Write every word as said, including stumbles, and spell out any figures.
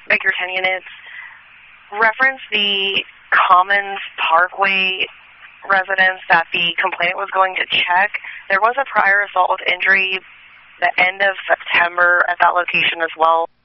Baker ten units reference the Commons Parkway residence that the complainant was going to check. There was a prior assault with injury the end of September at that location as well.